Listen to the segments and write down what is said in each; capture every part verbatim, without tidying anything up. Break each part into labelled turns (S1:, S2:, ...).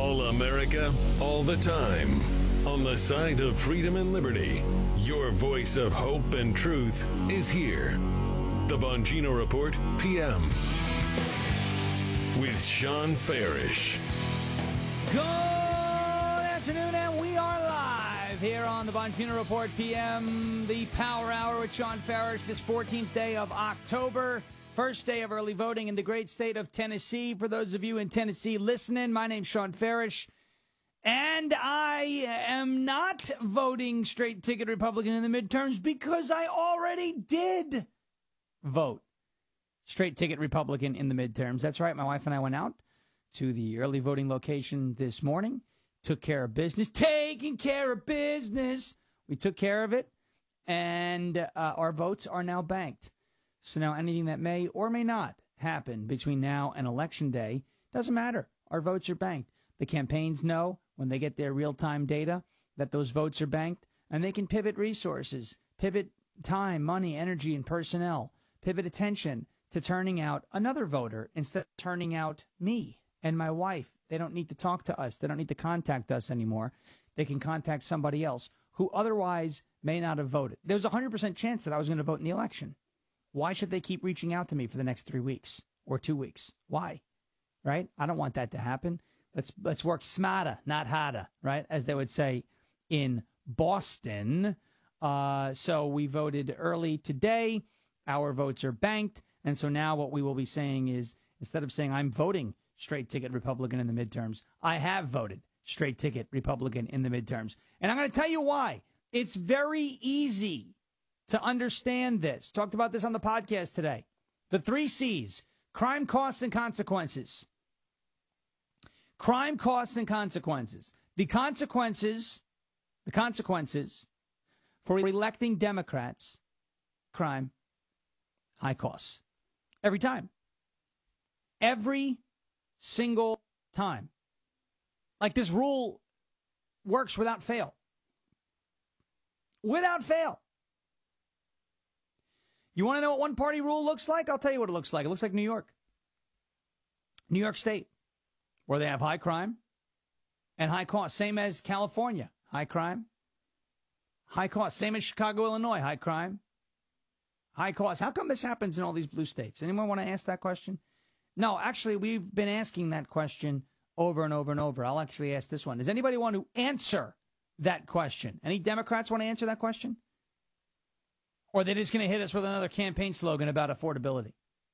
S1: All America, all the time. On the side of freedom and liberty, your voice of hope and truth is here. The Bongino Report, P M. With Sean Farish.
S2: Good afternoon, and we are live here on the Bongino Report, P M. The Power Hour with Sean Farish, this fourteenth day of October. First day of early voting in the great state of Tennessee. For those of you in Tennessee listening, my name's Sean Farish, and I am not voting straight ticket Republican in the midterms because I already did vote straight ticket Republican in the midterms. That's right. My wife and I went out to the early voting location this morning, took care of business, taking care of business. We took care of it, and uh, our votes are now banked. So now anything that may or may not happen between now and Election Day doesn't matter. Our votes are banked. The campaigns know when they get their real-time data that those votes are banked, and they can pivot resources, pivot time, money, energy, and personnel, pivot attention to turning out another voter instead of turning out me and my wife. They don't need to talk to us. They don't need to contact us anymore. They can contact somebody else who otherwise may not have voted. There was a one hundred percent chance that I was going to vote in the election. Why should they keep reaching out to me for the next three weeks or two weeks? Why? Right? I don't want that to happen. Let's let's work smarter, not harder, right? As they would say in Boston. Uh, so we voted early today. Our votes are banked. And so now what we will be saying is, instead of saying I'm voting straight ticket Republican in the midterms, I have voted straight ticket Republican in the midterms. And I'm going to tell you why. It's very easy to understand this. Talked about this on the podcast today. The three C's: crime, costs, and consequences. Crime, costs, and consequences. The consequences, the consequences for electing Democrats: crime, high costs. Every time. Every single time. Like, this rule works without fail. Without fail. You want to know what one-party rule looks like? I'll tell you what it looks like. It looks like New York. New York State, where they have high crime and high cost. Same as California, high crime, high cost. Same as Chicago, Illinois, high crime, high cost. How come this happens in all these blue states? Anyone want to ask that question? No, actually, we've been asking that question over and over and over. I'll actually ask this one. Does anybody want to answer that question? Any Democrats want to answer that question? Or are they just going to hit us with another campaign slogan about affordability?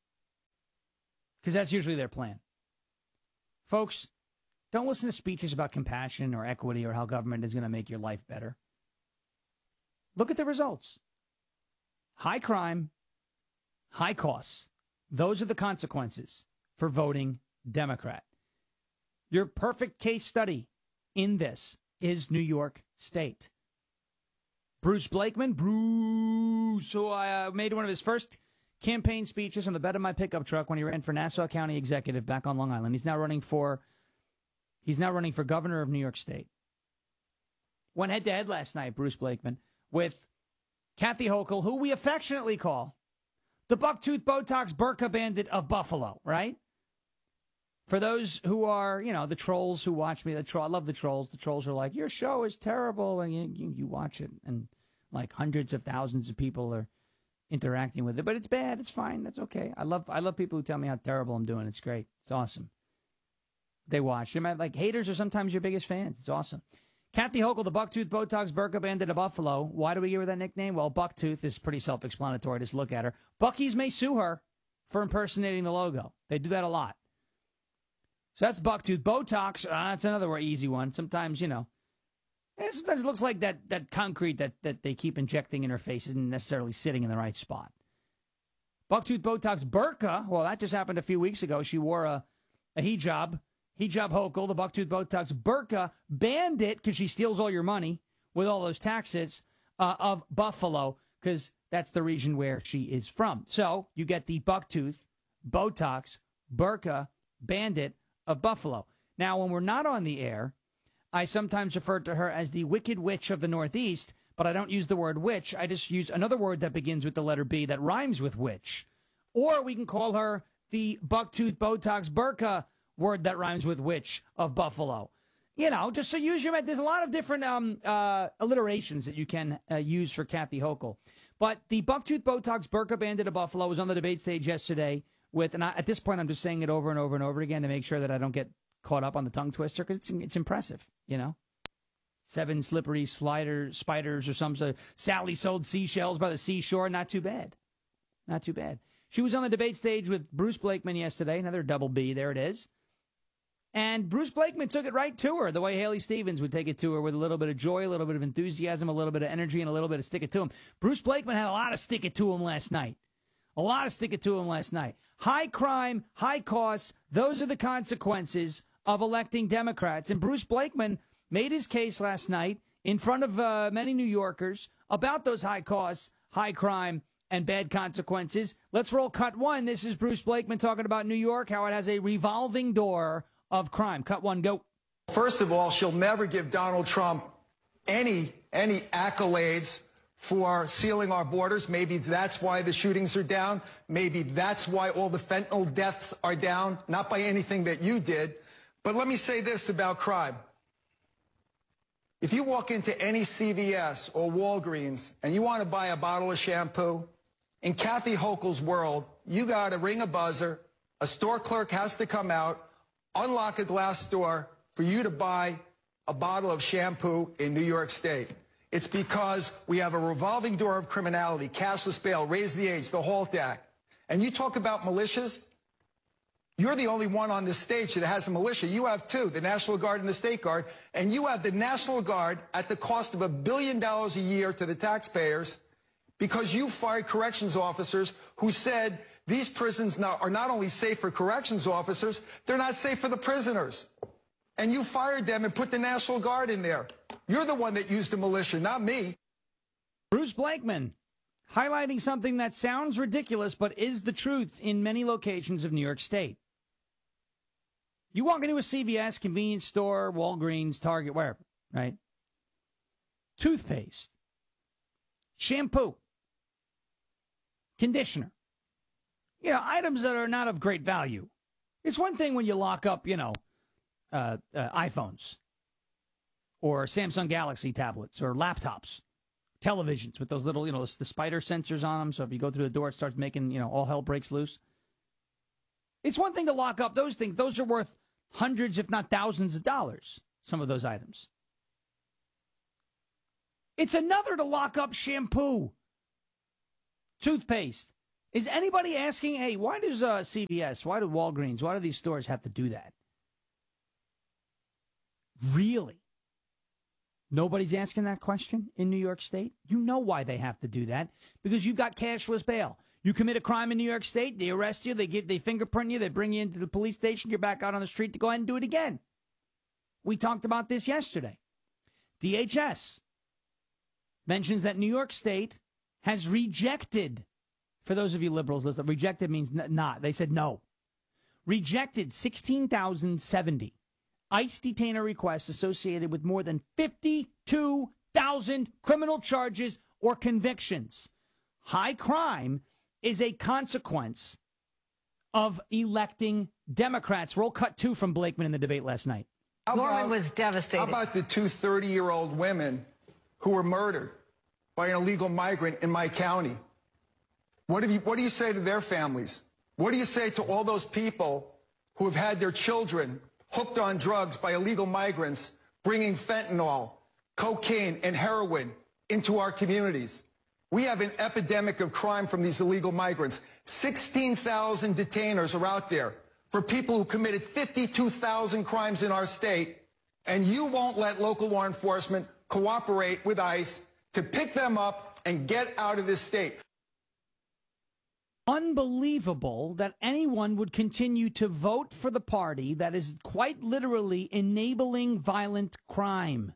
S2: Because that's usually their plan. Folks, don't listen to speeches about compassion or equity or how government is going to make your life better. Look at the results. High crime, high costs. Those are the consequences for voting Democrat. Your perfect case study in this is New York State. Bruce Blakeman, Bruce, who I uh, made one of his first campaign speeches on the bed of my pickup truck when he ran for Nassau County Executive back on Long Island. He's now running for, he's now running for governor of New York State. Went head to head last night, Bruce Blakeman, with Kathy Hochul, who we affectionately call the bucktooth Botox burqa bandit of Buffalo, right? For those who are, you know, the trolls who watch me, the troll, I love the trolls. The trolls are like, your show is terrible, and you, you, you watch it, and like hundreds of thousands of people are interacting with it. But it's bad. It's fine. That's okay. I love I love people who tell me how terrible I'm doing. It's great. It's awesome. They watch. They're like, haters are sometimes your biggest fans. It's awesome. Kathy Hochul, the bucktooth Botox burqa bandit of Buffalo. Why do we give her that nickname? Well, bucktooth is pretty self-explanatory. Just look at her. Buc-ee's may sue her for impersonating the logo. They do that a lot. So that's bucktooth. Botox, uh, that's another easy one. Sometimes, you know, eh, sometimes it looks like that that concrete that, that they keep injecting in her face isn't necessarily sitting in the right spot. Bucktooth Botox burqa, well, that just happened a few weeks ago. She wore a, a hijab. Hijab Hochul, the bucktooth Botox burqa bandit, because she steals all your money with all those taxes uh, of Buffalo, because that's the region where she is from. So you get the bucktooth Botox burqa bandit of Buffalo. Now, when we're not on the air, I sometimes refer to her as the Wicked Witch of the Northeast, but I don't use the word witch. I just use another word that begins with the letter B that rhymes with witch. Or we can call her the bucktooth Botox burqa word that rhymes with witch of Buffalo. You know, just so use your, there's a lot of different um, uh, alliterations that you can uh, use for Kathy Hochul. But the Bucktooth Botox Burqa Bandit of Buffalo was on the debate stage yesterday with, and I, at this point I'm just saying it over and over and over again to make sure that I don't get caught up on the tongue twister, because it's, it's impressive, you know. Seven slippery slider spiders or some sort of Sally sold seashells by the seashore. Not too bad. Not too bad. She was on the debate stage with Bruce Blakeman yesterday. Another double B. There it is. And Bruce Blakeman took it right to her, the way Haley Stevens would take it to her, with a little bit of joy, a little bit of enthusiasm, a little bit of energy, and a little bit of stick it to him. Bruce Blakeman had a lot of stick it to him last night. A lot of stick it to him last night. High crime, high costs. Those are the consequences of electing Democrats. And Bruce Blakeman made his case last night in front of uh, many New Yorkers about those high costs, high crime, and bad consequences. Let's roll cut one. This is Bruce Blakeman talking about New York, how it has a revolving door of crime. Cut one, go.
S3: First of all, she'll never give Donald Trump any any accolades for sealing our borders. Maybe that's why the shootings are down. Maybe that's why all the fentanyl deaths are down, not by anything that you did. But let me say this about crime. If you walk into any C V S or Walgreens and you want to buy a bottle of shampoo, in Kathy Hochul's world, you got to ring a buzzer, a store clerk has to come out, unlock a glass door for you to buy a bottle of shampoo in New York State. It's because we have a revolving door of criminality, cashless bail, raise the age, the HALT Act. And you talk about militias, you're the only one on this stage that has a militia. You have two, the National Guard and the State Guard, and you have the National Guard at the cost of a billion dollars a year to the taxpayers because you fired corrections officers who said these prisons are not only safe for corrections officers, they're not safe for the prisoners. And you fired them and put the National Guard in there. You're the one that used the militia, not me.
S2: Bruce Blakeman highlighting something that sounds ridiculous but is the truth in many locations of New York State. You walk into a C V S, convenience store, Walgreens, Target, wherever, right? Toothpaste, shampoo, conditioner. You know, items that are not of great value. It's one thing when you lock up, you know, uh, uh, iPhones or Samsung Galaxy tablets or laptops, televisions with those little, you know, the spider sensors on them. So if you go through the door, it starts making, you know, all hell breaks loose. It's one thing to lock up those things. Those are worth hundreds, if not thousands of dollars, some of those items. It's another to lock up shampoo, toothpaste. Is anybody asking, hey, why does uh, C V S, why do Walgreens, why do these stores have to do that? Really? Nobody's asking that question in New York State? You know why they have to do that. Because you've got cashless bail. You commit a crime in New York State, they arrest you, they get, they fingerprint you, they bring you into the police station, you're back out on the street to go ahead and do it again. We talked about this yesterday. D H S mentions that New York State has rejected, for those of you liberals, rejected means not. They said no. Rejected sixteen thousand seventy ICE detainer requests associated with more than fifty-two thousand criminal charges or convictions. High crime is a consequence of electing Democrats. Roll cut two from Blakeman in the debate last night.
S4: Norman was devastated.
S3: How about the two thirty-year-old women who were murdered by an illegal migrant in my county? What, have you, what do you say to their families? What do you say to all those people who have had their children hooked on drugs by illegal migrants, bringing fentanyl, cocaine, and heroin into our communities? We have an epidemic of crime from these illegal migrants. sixteen thousand detainers are out there for people who committed fifty-two thousand crimes in our state, and you won't let local law enforcement cooperate with ICE to pick them up and get out of this state.
S2: Unbelievable that anyone would continue to vote for the party that is quite literally enabling violent crime.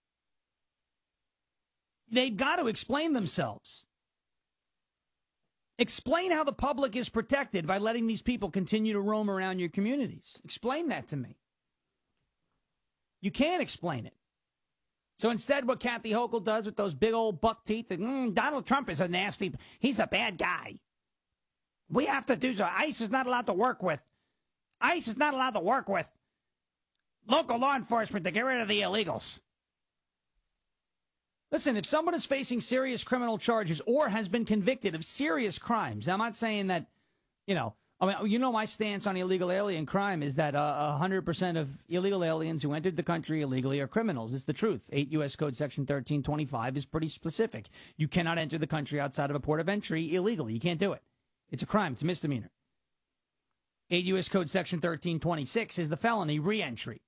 S2: They've got to explain themselves. Explain how the public is protected by letting these people continue to roam around your communities. Explain that to me. You can't explain it. So instead, what Kathy Hochul does with those big old buck teeth, that, mm, Donald Trump is a nasty, he's a bad guy. We have to do so. ICE is not allowed to work with. ICE is not allowed to work with. local law enforcement to get rid of the illegals. Listen, if someone is facing serious criminal charges or has been convicted of serious crimes, I'm not saying that, you know, I mean, you know, my stance on illegal alien crime is that uh, one hundred percent of illegal aliens who entered the country illegally are criminals. It's the truth. eight U S Code Section thirteen twenty-five is pretty specific. You cannot enter the country outside of a port of entry illegally. You can't do it. It's a crime. It's a misdemeanor. eight U S Code Section thirteen twenty-six is the felony reentry.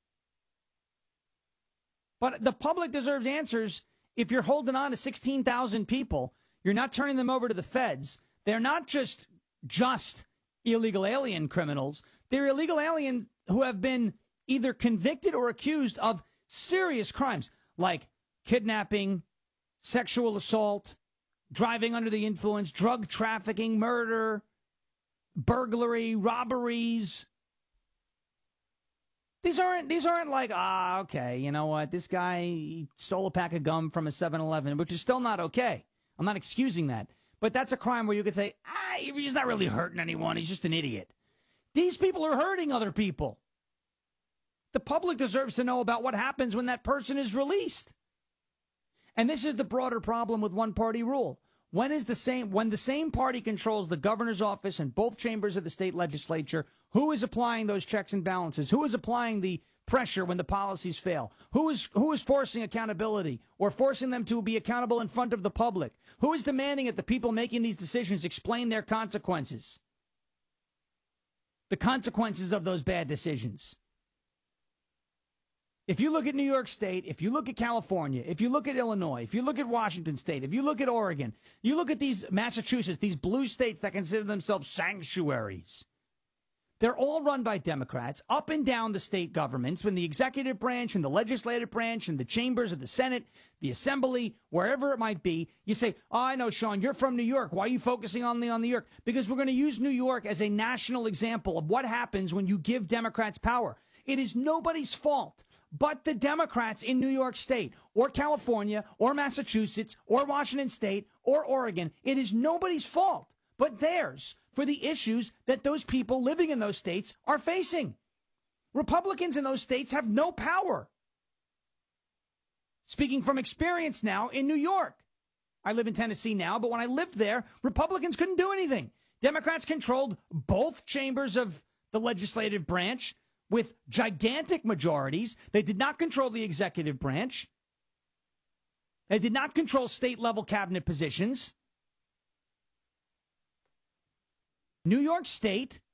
S2: But the public deserves answers. If you're holding on to sixteen thousand people, you're not turning them over to the feds. They're not just just illegal alien criminals. They're illegal aliens who have been either convicted or accused of serious crimes like kidnapping, sexual assault, driving under the influence, drug trafficking, murder, burglary, robberies. These aren't these aren't like, ah, okay, you know what, this guy he stole a pack of gum from a seven eleven, which is still not okay. I'm not excusing that. But that's a crime where you could say, ah, he's not really hurting anyone. He's just an idiot. These people are hurting other people. The public deserves to know about what happens when that person is released. And this is the broader problem with one-party rule. When is the same when the same party controls the governor's office and both chambers of the state legislature, who is applying those checks and balances? Who is applying the pressure when the policies fail? Who is who is forcing accountability or forcing them to be accountable in front of the public? Who is demanding that the people making these decisions explain their consequences? The consequences of those bad decisions. If you look at New York State, if you look at California, if you look at Illinois, if you look at Washington State, if you look at Oregon, you look at these Massachusetts, these blue states that consider themselves sanctuaries. They're all run by Democrats up and down the state governments, when the executive branch and the legislative branch and the chambers of the Senate, the Assembly, wherever it might be. You say, oh, I know, Sean, you're from New York. Why are you focusing on the on New York? Because we're going to use New York as a national example of what happens when you give Democrats power. It is nobody's fault but the Democrats in New York State or California or Massachusetts or Washington State or Oregon. It is nobody's fault but theirs for the issues that those people living in those states are facing. Republicans in those states have no power. Speaking from experience now in New York. I live in Tennessee now, but when I lived there, Republicans couldn't do anything. Democrats controlled both chambers of the legislative branch with gigantic majorities. They did not control the executive branch. They did not control state-level cabinet positions. New York State